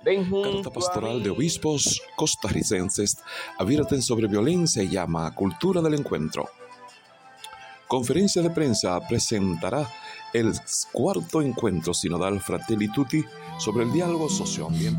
Carta pastoral de obispos costarricenses advierten sobre violencia y llama a cultura del encuentro. Conferencia de prensa presentará el cuarto encuentro sinodal Fratelli Tutti sobre el diálogo socioambiental.